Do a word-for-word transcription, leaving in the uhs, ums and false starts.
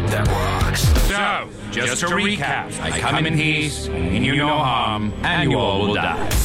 that walks. So, just to recap, I come in peace, mean you no harm, and you all will die.